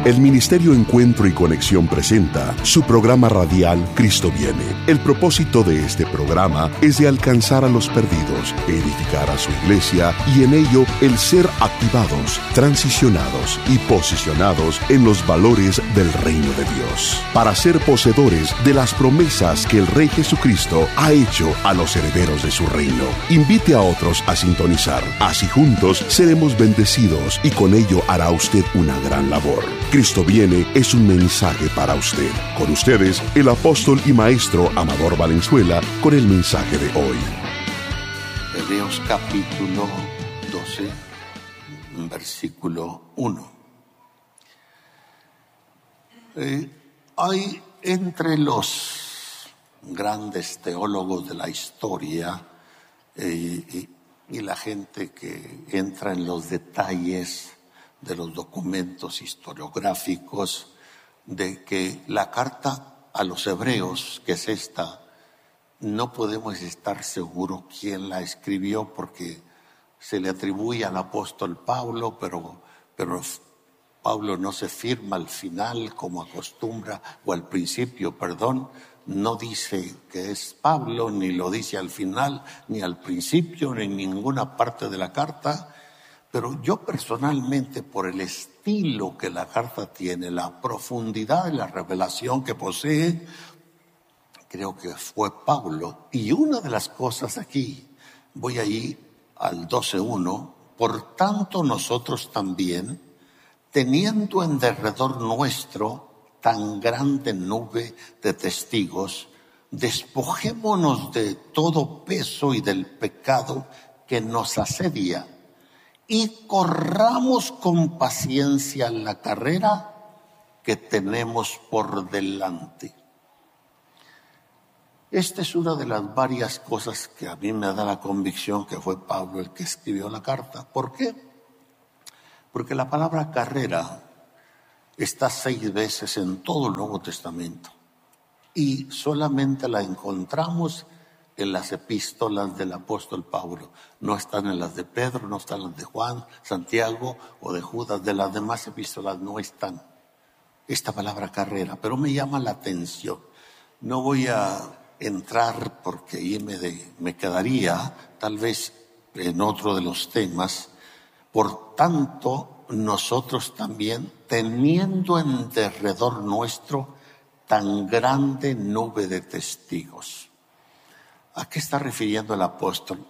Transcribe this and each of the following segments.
El Ministerio Encuentro y Conexión presenta su programa radial Cristo Viene. El propósito de este programa es de alcanzar a los perdidos, edificar a su iglesia y en ello el ser activados, transicionados y posicionados en los valores del reino de Dios, para ser poseedores de las promesas que el Rey Jesucristo ha hecho a los herederos de su reino. Invite a otros a sintonizar, así juntos seremos bendecidos y con ello hará usted una gran labor. Cristo Viene es un mensaje para usted. Con ustedes, el apóstol y maestro Amador Valenzuela, con el mensaje de hoy. Hebreos capítulo 12, versículo 1. Hay entre los grandes teólogos de la historia y la gente que entra en los detalles de los documentos historiográficos, de que la carta a los hebreos, que es esta, no podemos estar seguros quién la escribió porque se le atribuye al apóstol Pablo, pero Pablo no se firma al final como acostumbra, o al principio, perdón, no dice que es Pablo, ni lo dice al final, ni al principio, ni en ninguna parte de la carta. Pero yo personalmente, por el estilo que la carta tiene, la profundidad de la revelación que posee, creo que fue Pablo. Y una de las cosas aquí, voy ahí al 12:1, por tanto nosotros también, teniendo en derredor nuestro tan grande nube de testigos, despojémonos de todo peso y del pecado que nos asedia, y corramos con paciencia la carrera que tenemos por delante. Esta es una de las varias cosas que a mí me da la convicción que fue Pablo el que escribió la carta. ¿Por qué? Porque la palabra carrera está 6 veces en todo el Nuevo Testamento y solamente la encontramos en las epístolas del apóstol Pablo. No están en las de Pedro, no están en las de Juan, Santiago o de Judas. De las demás epístolas no están esta palabra carrera, pero me llama la atención. No voy a entrar porque ahí me quedaría tal vez en otro de los temas. Por tanto, nosotros también, teniendo en derredor nuestro tan grande nube de testigos. ¿A qué está refiriendo el apóstol?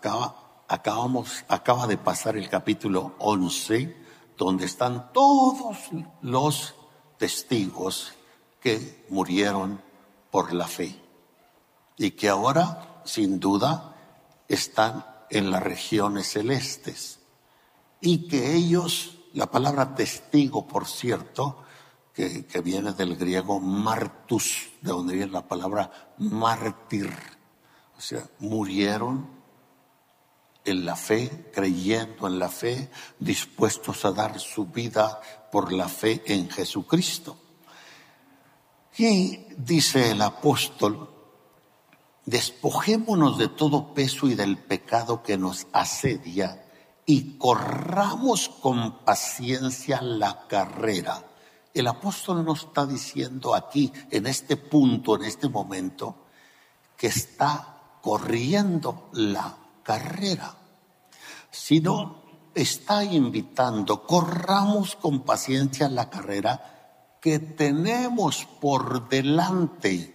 Acaba de pasar el capítulo 11, donde están todos los testigos que murieron por la fe y que ahora, sin duda, están en las regiones celestes y que ellos, la palabra testigo, por cierto, que viene del griego martus, de donde viene la palabra mártir. O sea, murieron en la fe, creyendo en la fe, dispuestos a dar su vida por la fe en Jesucristo. Y dice el apóstol, despojémonos de todo peso y del pecado que nos asedia y corramos con paciencia la carrera. El apóstol nos está diciendo aquí, en este punto, en este momento, que está corriendo la carrera, sino está invitando, corramos con paciencia la carrera que tenemos por delante.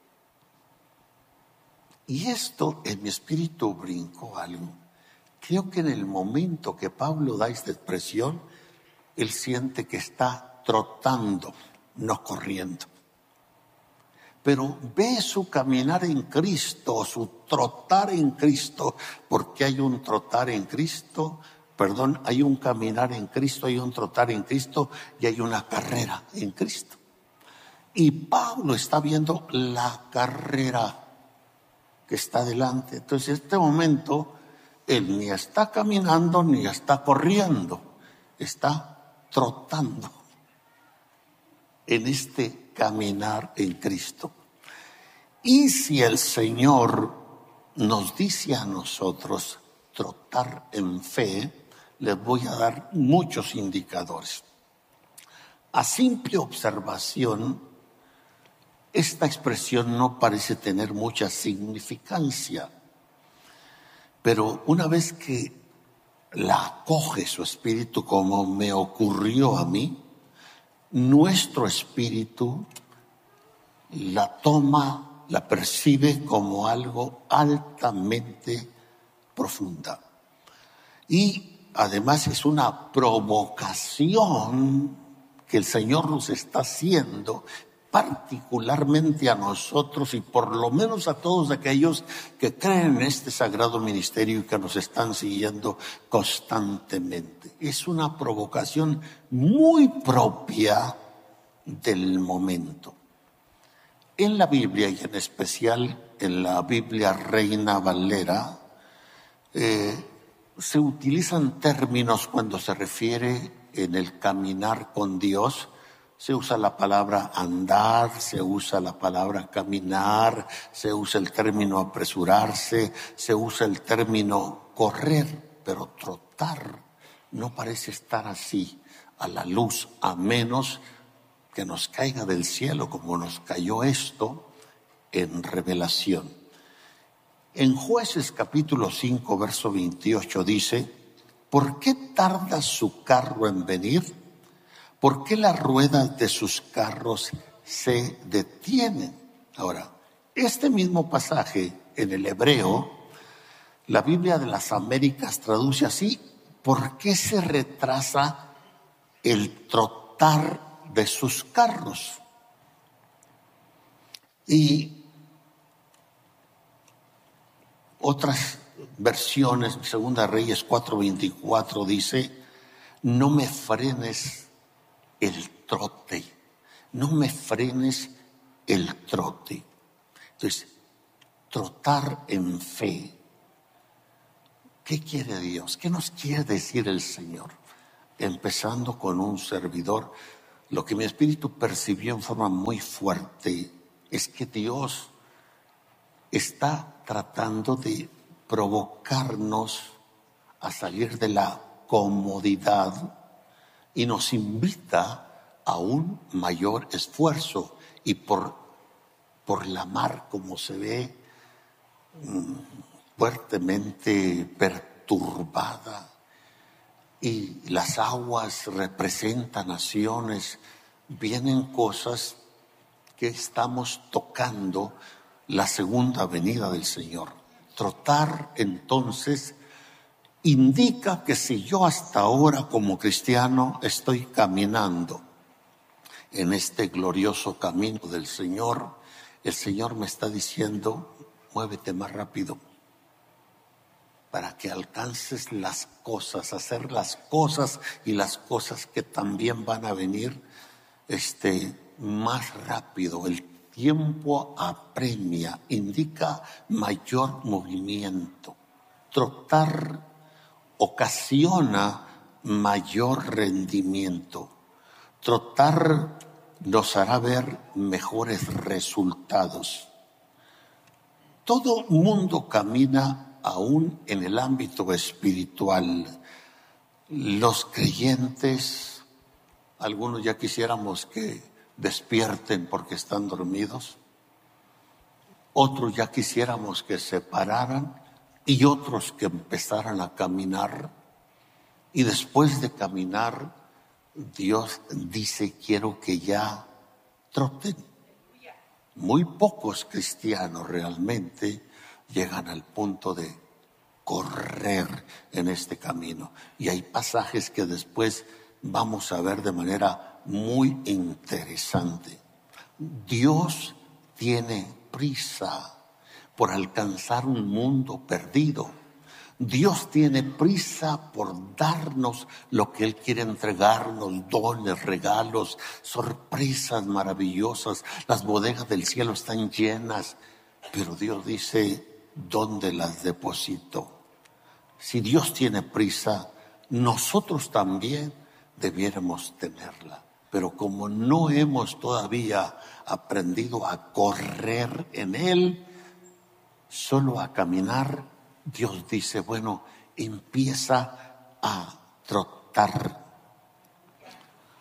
Y esto en mi espíritu brincó algo. Creo que en el momento que Pablo da esta expresión, él siente que está trotando, no corriendo. Pero ve su caminar en Cristo, su trotar en Cristo, porque hay un trotar en Cristo, hay un caminar en Cristo, hay un trotar en Cristo y hay una carrera en Cristo. Y Pablo está viendo la carrera que está delante. Entonces, en este momento, él ni está caminando ni está corriendo, está trotando en este caminar en Cristo. Y si el Señor nos dice a nosotros trotar en fe, les voy a dar muchos indicadores. A simple observación, esta expresión no parece tener mucha significancia, pero una vez que la acoge su espíritu, como me ocurrió a mí, nuestro espíritu la toma, la percibe como algo altamente profunda. Y además es una provocación que el Señor nos está haciendo, particularmente a nosotros y por lo menos a todos aquellos que creen en este sagrado ministerio y que nos están siguiendo constantemente. Es una provocación muy propia del momento. En la Biblia, y en especial en la Biblia Reina Valera, se utilizan términos cuando se refiere en el caminar con Dios. Se usa la palabra andar, se usa la palabra caminar, se usa el término apresurarse, se usa el término correr, pero trotar no parece estar así a la luz, a menos que nos caiga del cielo como nos cayó esto en Revelación. En Jueces capítulo 5, verso 28 dice: ¿por qué tarda su carro en venir? ¿Por qué las ruedas de sus carros se detienen? Ahora, este mismo pasaje en el hebreo, la Biblia de las Américas traduce así: ¿por qué se retrasa el trotar de sus carros? Y otras versiones, Segunda Reyes 4:24 dice: no me frenes el trote, no me frenes el trote. Entonces, trotar en fe. ¿Qué quiere Dios? ¿Qué nos quiere decir el Señor? Empezando con un servidor, lo que mi espíritu percibió en forma muy fuerte es que Dios está tratando de provocarnos a salir de la comodidad y nos invita a un mayor esfuerzo. Y por la mar, como se ve, fuertemente perturbada, y las aguas representan naciones, vienen cosas que estamos tocando la segunda venida del Señor. Trotar, entonces, indica que si yo hasta ahora como cristiano estoy caminando en este glorioso camino del Señor, el Señor me está diciendo: muévete más rápido para que alcances las cosas, hacer las cosas y las cosas que también van a venir más rápido. El tiempo apremia, indica mayor movimiento. Trotar ocasiona mayor rendimiento. Trotar nos hará ver mejores resultados. Todo mundo camina aún en el ámbito espiritual. Los creyentes, algunos ya quisiéramos que despierten porque están dormidos, otros ya quisiéramos que se pararan y otros que empezaran a caminar. Y después de caminar, Dios dice: quiero que ya troten. Muy pocos cristianos realmente llegan al punto de correr en este camino. Y hay pasajes que después vamos a ver de manera muy interesante. Dios tiene prisa por alcanzar un mundo perdido. Dios tiene prisa por darnos lo que Él quiere entregarnos: dones, regalos, sorpresas maravillosas. Las bodegas del cielo están llenas, pero Dios dice: ¿dónde las deposito? Si Dios tiene prisa, nosotros también debiéramos tenerla. Pero como no hemos todavía aprendido a correr en Él, solo a caminar, Dios dice: bueno, empieza a trotar.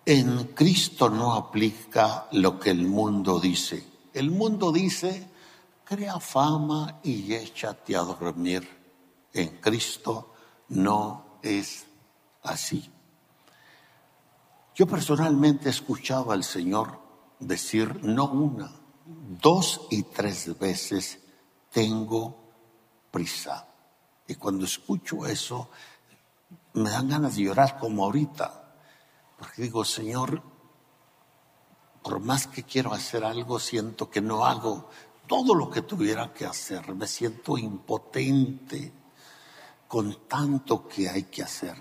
En Cristo no aplica lo que el mundo dice. El mundo dice, crea fama y échate a dormir. En Cristo no es así. Yo personalmente escuchaba al Señor decir no 1, 2 y 3 veces, tengo prisa. Y cuando escucho eso, me dan ganas de llorar como ahorita. Porque digo, Señor, por más que quiero hacer algo, siento que no hago todo lo que tuviera que hacer. Me siento impotente con tanto que hay que hacer.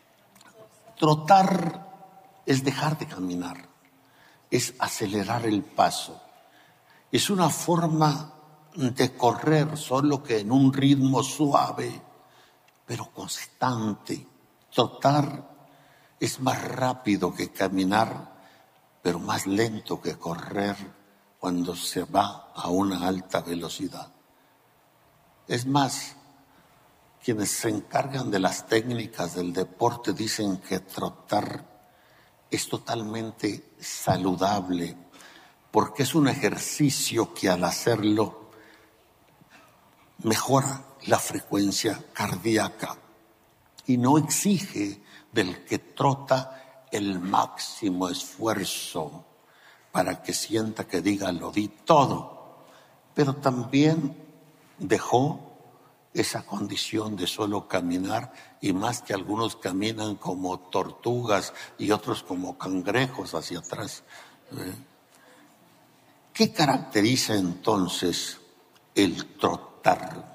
Trotar es dejar de caminar, es acelerar el paso. Es una forma de correr, solo que en un ritmo suave, pero constante. Trotar es más rápido que caminar, pero más lento que correr cuando se va a una alta velocidad. Es más, quienes se encargan de las técnicas del deporte dicen que trotar es totalmente saludable, porque es un ejercicio que al hacerlo mejora la frecuencia cardíaca y no exige del que trota el máximo esfuerzo para que sienta que diga lo di todo, pero también dejó esa condición de solo caminar, y más que algunos caminan como tortugas y otros como cangrejos hacia atrás. ¿Qué caracteriza entonces el trotar?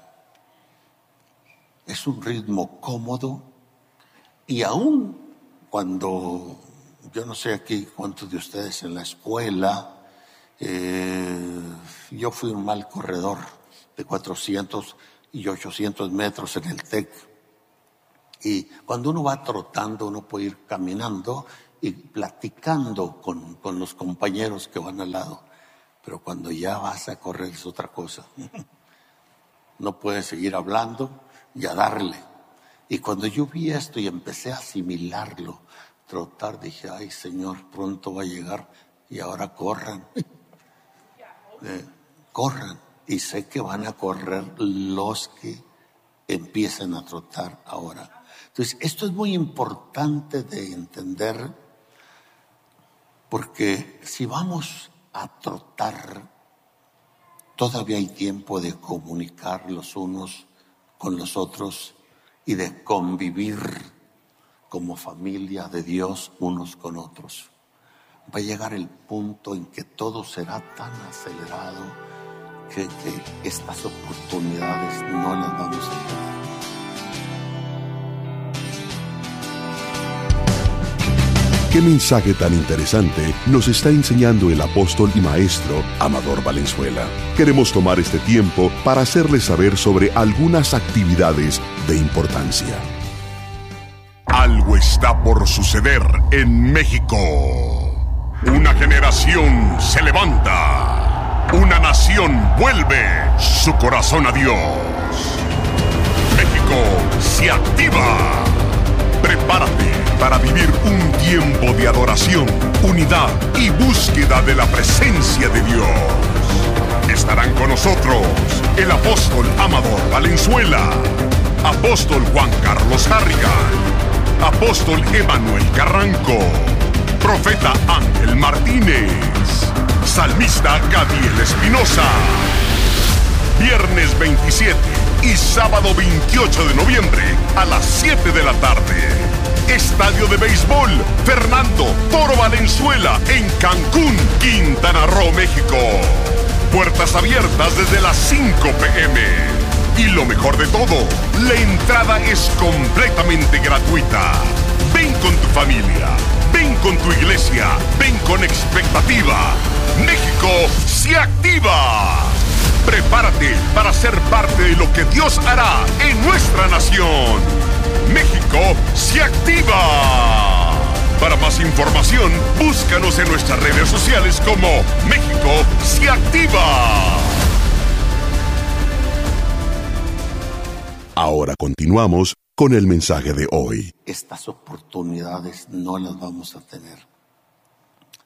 Es un ritmo cómodo. Y aún cuando, yo no sé aquí cuántos de ustedes en la escuela, yo fui un mal corredor de 400 y 800 metros en el TEC. Y cuando uno va trotando, uno puede ir caminando y platicando con los compañeros que van al lado. Pero cuando ya vas a correr es otra cosa. No puedes seguir hablando y a darle. Y cuando yo vi esto y empecé a asimilarlo, trotar, dije, ay Señor, pronto va a llegar y ahora corran. Corran. Y sé que van a correr los que empiecen a trotar ahora. Entonces, esto es muy importante de entender, porque si vamos a trotar, todavía hay tiempo de comunicar los unos con los otros y de convivir como familia de Dios unos con otros. Va a llegar el punto en que todo será tan acelerado que estas oportunidades no las vamos a tener. Qué mensaje tan interesante nos está enseñando el apóstol y maestro Amador Valenzuela. Queremos tomar este tiempo para hacerles saber sobre algunas actividades de importancia. Algo está por suceder en México. Una generación se levanta. Una nación vuelve su corazón a Dios. México se activa. Prepárate para vivir un tiempo de adoración, unidad y búsqueda de la presencia de Dios. Estarán con nosotros el apóstol Amador Valenzuela, apóstol Juan Carlos Harrigan, apóstol Emanuel Carranco, profeta Ángel Martínez, salmista Gadiel Espinosa. Viernes 27 y sábado 28 de noviembre a las 7 de la tarde. Estadio de Béisbol Fernando Toro Valenzuela en Cancún, Quintana Roo, México. Puertas abiertas desde las 5 p.m. Y lo mejor de todo, la entrada es completamente gratuita. Ven con tu familia, ven con tu iglesia, ven con expectativa. México se activa. Prepárate para ser parte de lo que Dios hará en nuestra nación. México se activa. Para más información, búscanos en nuestras redes sociales como México se activa. Ahora continuamos con el mensaje de hoy. Estas oportunidades no las vamos a tener.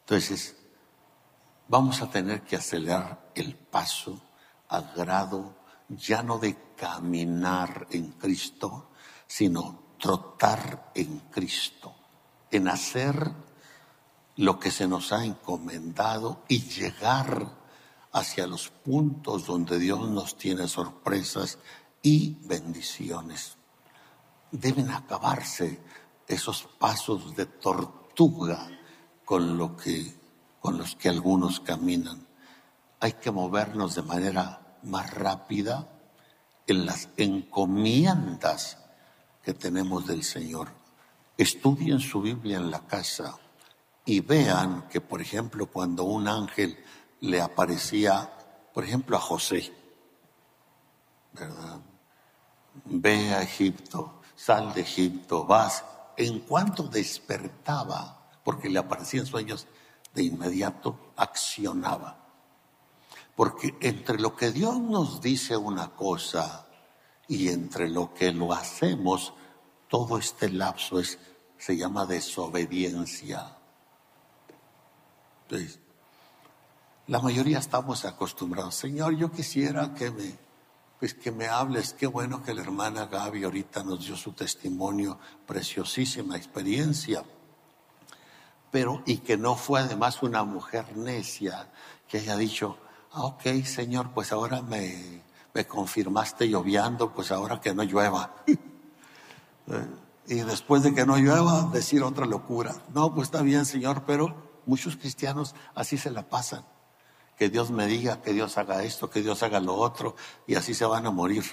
Entonces, vamos a tener que acelerar el paso al grado ya no de caminar en Cristo, sino trotar en Cristo, en hacer lo que se nos ha encomendado y llegar hacia los puntos donde Dios nos tiene sorpresas y bendiciones. Deben acabarse esos pasos de tortuga con los que algunos caminan. Hay que movernos de manera más rápida en las encomiendas que tenemos del Señor. Estudien su Biblia en la casa y vean que, por ejemplo, cuando un ángel le aparecía, por ejemplo, a José, ¿verdad? Ve a Egipto, sal de Egipto, vas. En cuanto despertaba, porque le aparecían sueños, de inmediato accionaba. Porque entre lo que Dios nos dice una cosa y entre lo que lo hacemos, todo este lapso se llama desobediencia. Entonces, la mayoría estamos acostumbrados. Señor, yo quisiera que me hables. Qué bueno que la hermana Gaby ahorita nos dio su testimonio, preciosísima experiencia. Y que no fue además una mujer necia que haya dicho, ok, Señor, pues ahora me confirmaste lloviendo, pues ahora que no llueva. Y después de que no llueva, decir otra locura. No, pues está bien, Señor, pero muchos cristianos así se la pasan. Que Dios me diga, que Dios haga esto, que Dios haga lo otro, y así se van a morir.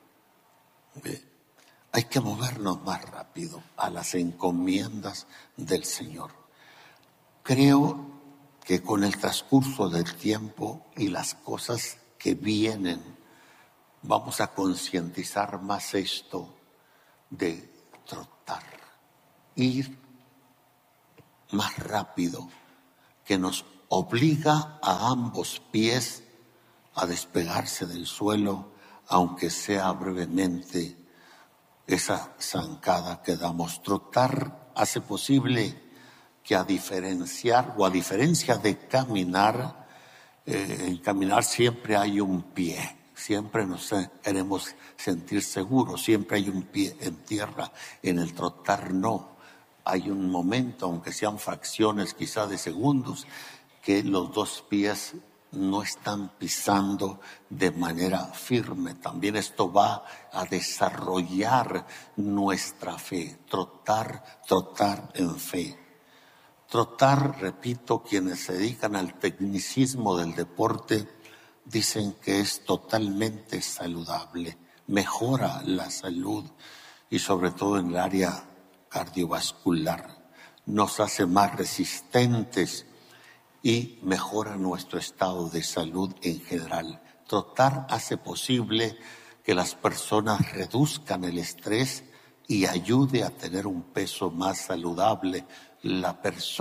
Hay que movernos más rápido a las encomiendas del Señor. Creo que con el transcurso del tiempo y las cosas que vienen, vamos a concientizar más esto de trotar, ir más rápido, que nos obliga a ambos pies a despegarse del suelo, aunque sea brevemente esa zancada que damos. Trotar hace posible que a diferencia de caminar, en caminar siempre hay un pie, siempre nos queremos sentir seguros, siempre hay un pie en tierra. En el trotar no, hay un momento, aunque sean fracciones quizá de segundos, que los dos pies no están pisando de manera firme. También esto va a desarrollar nuestra fe, trotar en fe. Trotar, repito, quienes se dedican al tecnicismo del deporte dicen que es totalmente saludable, mejora la salud y sobre todo en el área cardiovascular, nos hace más resistentes y mejora nuestro estado de salud en general. Trotar hace posible que las personas reduzcan el estrés y ayude a tener un peso más saludable. La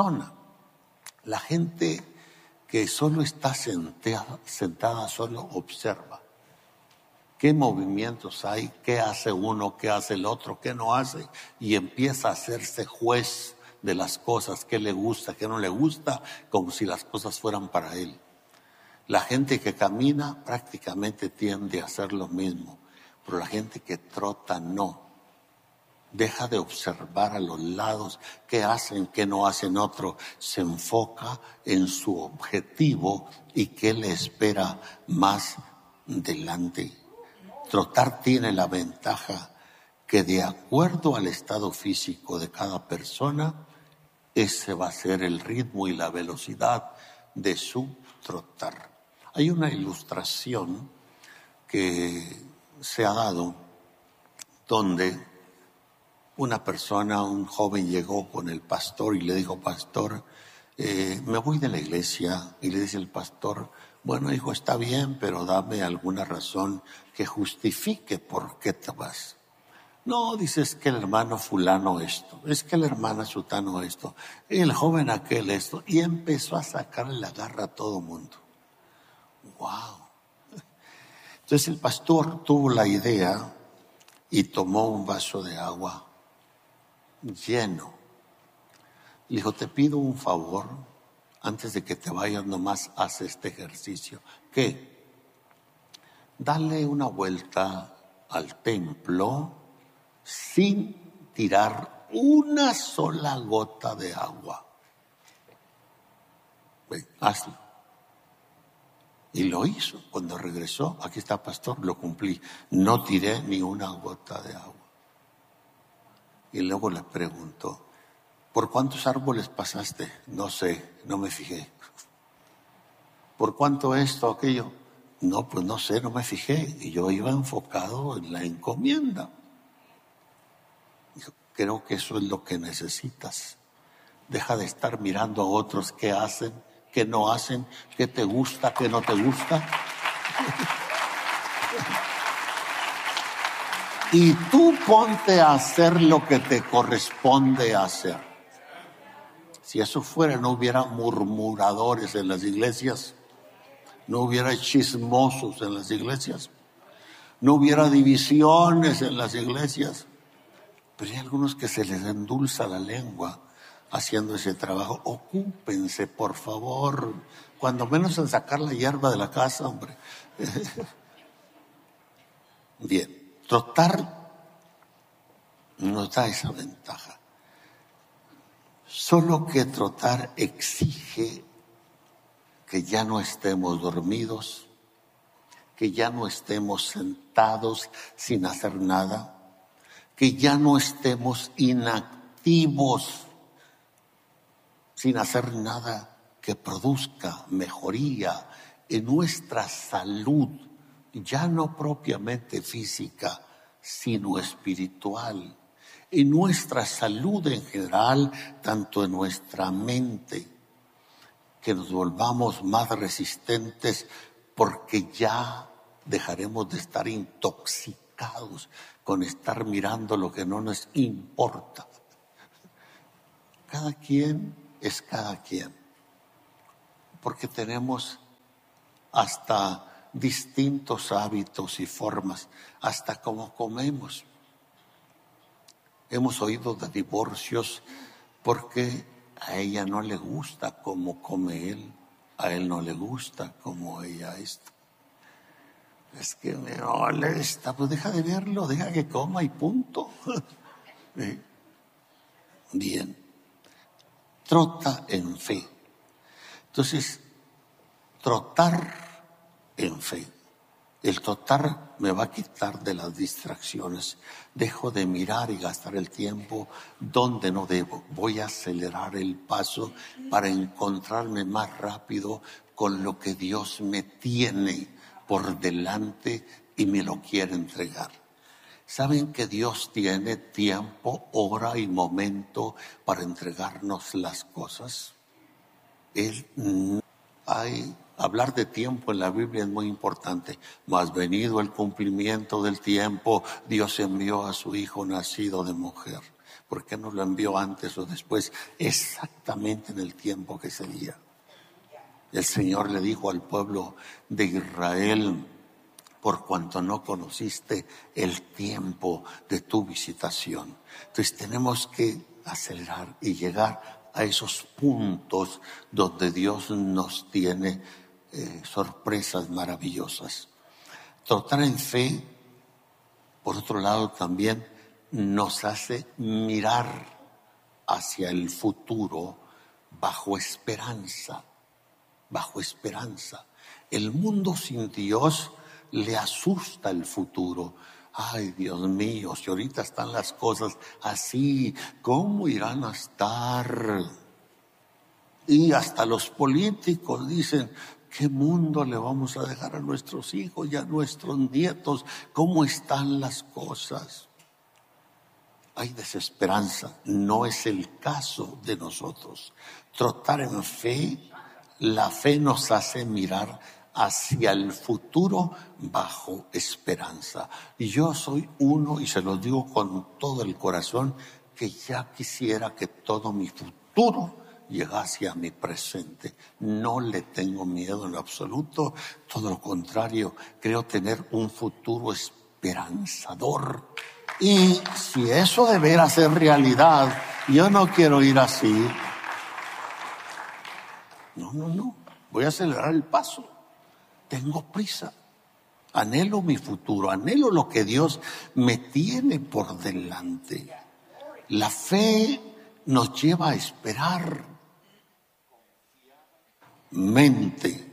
gente que solo está sentada solo observa qué movimientos hay, qué hace uno, qué hace el otro, qué no hace, y empieza a hacerse juez de las cosas, qué le gusta, qué no le gusta, como si las cosas fueran para él. La gente que camina prácticamente tiende a hacer lo mismo, pero la gente que trota no. Deja de observar a los lados qué hacen, qué no hacen otro. Se enfoca en su objetivo y qué le espera más delante. Trotar tiene la ventaja que de acuerdo al estado físico de cada persona, ese va a ser el ritmo y la velocidad de su trotar. Hay una ilustración que se ha dado donde una persona, un joven llegó con el pastor y le dijo, pastor, me voy de la iglesia. Y le dice el pastor, bueno, hijo, está bien, pero dame alguna razón que justifique por qué te vas. No, dice, es que el hermano fulano esto, es que la hermana sutano esto, y el joven aquel esto. Y empezó a sacarle la garra a todo mundo. ¡Wow! Entonces el pastor tuvo la idea y tomó un vaso de agua lleno. Le dijo, te pido un favor, antes de que te vayas, nomás haz este ejercicio. ¿Qué? Dale una vuelta al templo sin tirar una sola gota de agua. Hazlo. Y lo hizo. Cuando regresó, aquí está, pastor, lo cumplí. No tiré ni una gota de agua. Y luego le preguntó, ¿por cuántos árboles pasaste? No sé, no me fijé. ¿Por cuánto esto, aquello? No, pues no sé, no me fijé. Y yo iba enfocado en la encomienda. Dijo, creo que eso es lo que necesitas. Deja de estar mirando a otros qué hacen, qué no hacen, qué te gusta, qué no te gusta. Y tú ponte a hacer lo que te corresponde hacer. Si eso fuera, no hubiera murmuradores en las iglesias, no hubiera chismosos en las iglesias, no hubiera divisiones en las iglesias. Pero hay algunos que se les endulza la lengua haciendo ese trabajo. Ocúpense, por favor, cuando menos en sacar la hierba de la casa, hombre. Bien, trotar nos da esa ventaja. Solo que trotar exige que ya no estemos dormidos, que ya no estemos sentados sin hacer nada, que ya no estemos inactivos sin hacer nada que produzca mejoría en nuestra salud, ya no propiamente física, sino espiritual, en nuestra salud en general, tanto en nuestra mente, que nos volvamos más resistentes porque ya dejaremos de estar intoxicados con estar mirando lo que no nos importa. Cada quien es cada quien, porque tenemos hasta distintos hábitos y formas, hasta cómo comemos. Hemos oído de divorcios porque a ella no le gusta cómo come él, a él no le gusta cómo ella está. Es que me molesta, pues deja de verlo, deja que coma y punto. Bien, trota en fe. Entonces, trotar en fe. El trotar me va a quitar de las distracciones. Dejo de mirar y gastar el tiempo donde no debo. Voy a acelerar el paso para encontrarme más rápido con lo que Dios me tiene por delante y me lo quiere entregar. ¿Saben que Dios tiene tiempo, hora y momento para entregarnos las cosas? Hablar de tiempo en la Biblia es muy importante. Mas venido el cumplimiento del tiempo, Dios envió a su Hijo nacido de mujer. ¿Por qué no lo envió antes o después? Exactamente en el tiempo que sería. El Señor le dijo al pueblo de Israel: por cuanto no conociste el tiempo de tu visitación. Entonces tenemos que acelerar y llegar a esos puntos donde Dios nos tiene sorpresas maravillosas. Trotar en fe, por otro lado, también nos hace mirar hacia el futuro bajo esperanza. Bajo esperanza. El mundo sin Dios le asusta el futuro. Ay, Dios mío, si ahorita están las cosas así, ¿cómo irán a estar? Y hasta los políticos dicen: ¿qué mundo le vamos a dejar a nuestros hijos y a nuestros nietos? ¿Cómo están las cosas? Hay desesperanza. No es el caso de nosotros. Trotar en fe, la fe nos hace mirar hacia el futuro bajo esperanza. Y yo soy uno, y se lo digo con todo el corazón, que ya quisiera que todo mi futuro llegase a mi presente. No le tengo miedo en lo absoluto, todo lo contrario, creo tener un futuro esperanzador. Y si eso debiera ser realidad, yo no quiero ir así. No, voy a acelerar el paso. Tengo prisa. Anhelo mi futuro, anhelo lo que Dios me tiene por delante. La fe nos lleva a esperar. Mente,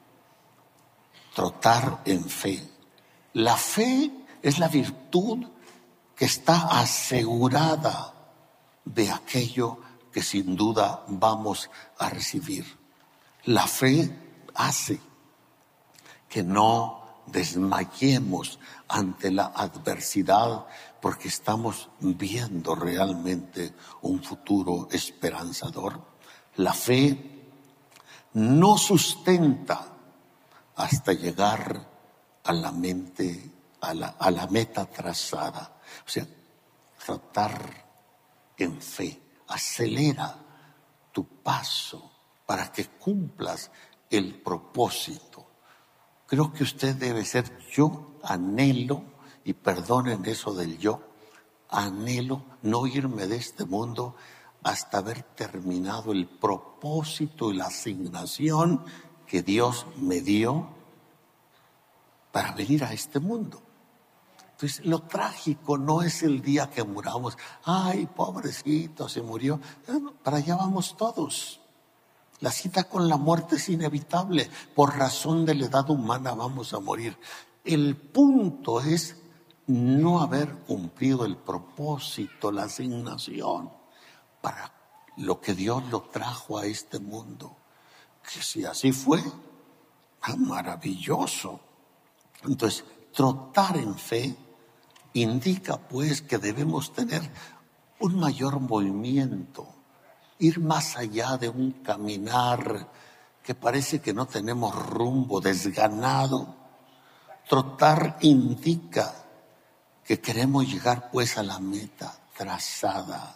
trotar en fe. La fe es la virtud que está asegurada de aquello que sin duda vamos a recibir. La fe hace que no desmayemos ante la adversidad porque estamos viendo realmente un futuro esperanzador. La fe no sustenta hasta llegar a la mente, a la meta trazada. O sea, tratar en fe acelera tu paso para que cumplas el propósito. Creo que usted debe ser: yo anhelo, y perdonen eso del yo, anhelo no irme de este mundo hasta haber terminado el propósito y la asignación que Dios me dio para venir a este mundo. Entonces, lo trágico no es el día que muramos. Ay, pobrecito, se murió. Para allá vamos todos. La cita con la muerte es inevitable. Por razón de la edad humana vamos a morir. El punto es no haber cumplido el propósito, la asignación para lo que Dios lo trajo a este mundo. Que si así fue, maravilloso. Entonces, trotar en fe indica pues que debemos tener un mayor movimiento, ir más allá de un caminar que parece que no tenemos rumbo, desganado. Trotar indica que queremos llegar pues a la meta trazada.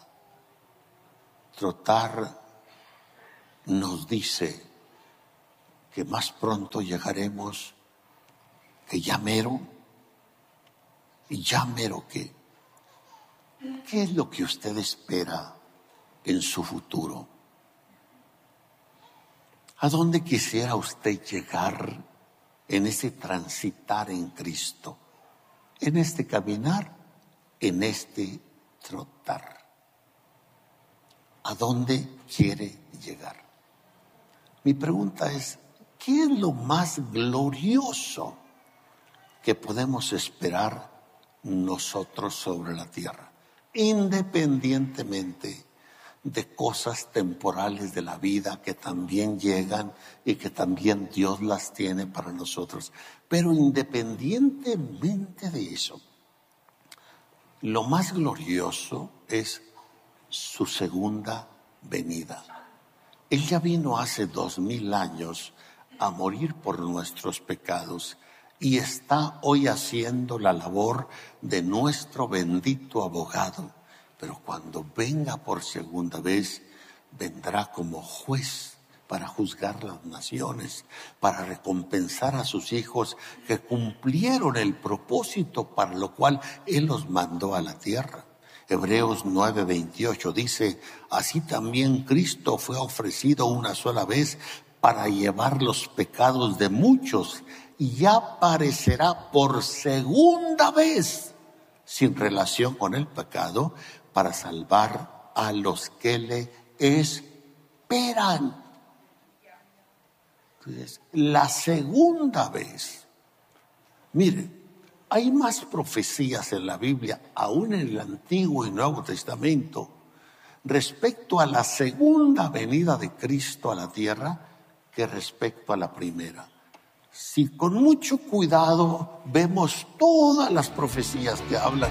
Trotar nos dice que más pronto llegaremos, que ya mero. ¿Y ya mero qué? ¿Qué es lo que usted espera en su futuro? ¿A dónde quisiera usted llegar en ese transitar en Cristo? En este caminar, en este trotar. ¿A dónde quiere llegar? Mi pregunta es: ¿qué es lo más glorioso que podemos esperar nosotros sobre la tierra, independientemente de cosas temporales de la vida que también llegan y que también Dios las tiene para nosotros? Pero independientemente de eso, lo más glorioso es su segunda venida. Él ya vino hace 2000 años a morir por nuestros pecados y está hoy haciendo la labor de nuestro bendito abogado. Pero cuando venga por segunda vez, vendrá como juez para juzgar las naciones, para recompensar a sus hijos que cumplieron el propósito para lo cual Él los mandó a la tierra. Hebreos 9:28 dice: así también Cristo fue ofrecido una sola vez para llevar los pecados de muchos, y ya aparecerá por segunda vez, sin relación con el pecado, para salvar a los que le esperan. Entonces, la segunda vez. Miren, hay más profecías en la Biblia, aún en el Antiguo y Nuevo Testamento, respecto a la segunda venida de Cristo a la tierra que respecto a la primera. Si con mucho cuidado vemos todas las profecías que hablan.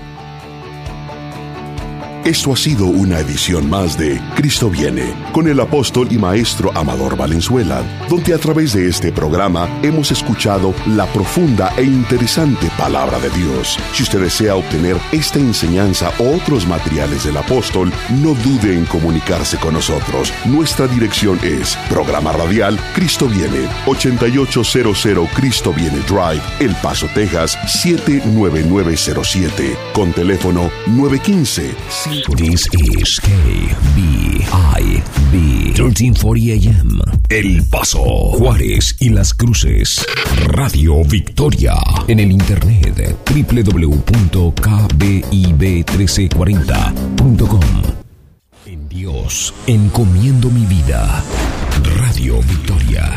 Esto ha sido una edición más de Cristo Viene, con el apóstol y maestro Amador Valenzuela, donde a través de este programa hemos escuchado la profunda e interesante palabra de Dios. Si usted desea obtener esta enseñanza o otros materiales del apóstol, no dude en comunicarse con nosotros. Nuestra dirección es Programa Radial Cristo Viene, 8800 Cristo Viene Drive, El Paso, Texas, 79907, con teléfono 915-7 This is KBIB 1340 AM. El Paso, Juárez y Las Cruces. Radio Victoria. En el internet www.kbib1340.com. En Dios encomiendo mi vida. Radio Victoria.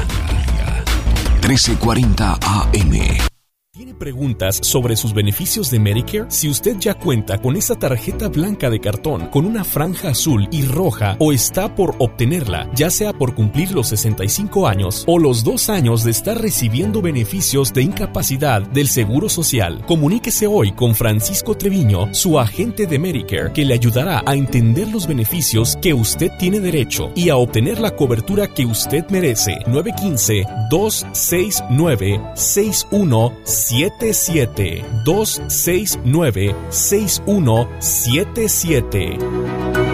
1340 AM. ¿Tiene preguntas sobre sus beneficios de Medicare? Si usted ya cuenta con esa tarjeta blanca de cartón con una franja azul y roja o está por obtenerla, ya sea por cumplir los 65 años o los 2 años de estar recibiendo beneficios de incapacidad del Seguro Social, comuníquese hoy con Francisco Treviño, su agente de Medicare, que le ayudará a entender los beneficios que usted tiene derecho y a obtener la cobertura que usted merece. 915-269-6177. 269-6177.